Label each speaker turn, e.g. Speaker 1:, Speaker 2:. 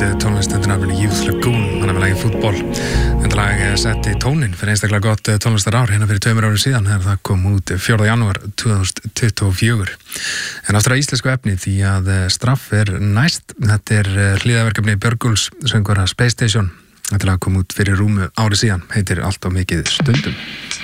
Speaker 1: tónlist undir nafninu Youth Lagoon, hann með lagið Fútbol. Þetta lag setti tóninn fyrir einstaklega gott tónlistarár hérna fyrir 2 árum síðan þegar það kom út 4. janúar 2024. En aftur að íslensku efni því að Straff næst. Þetta hliðarverkefni Björgúls söngvara Space Station. Þetta lag kom út fyrir rúmu ári síðan, heitir Allt of mikið stundum.